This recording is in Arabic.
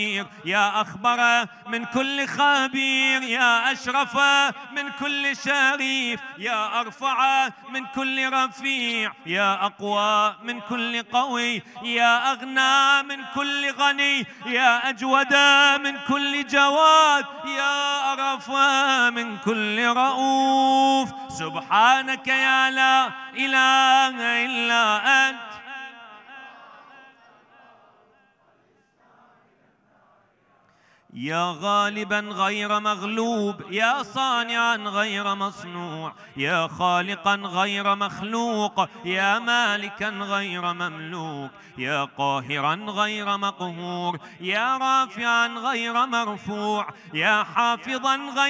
يا أخبر من كل خبير، يا أشرف من كل شريف، يا أرفع من كل رفيع، يا أقوى من كل قوي، يا أغنى من كل غني، يا أجود من كل جواد، يا أرف من كل رؤوف. سبحانك يا لا إله إلا أنت، يا غالبا غير مغلوب، يا صانعا غير مصنوع، يا خالقا غير مخلوق، يا مالكا غير مملوك، يا قاهرا غير مقهور، يا رافعا غير مرفوع، يا حافظا غير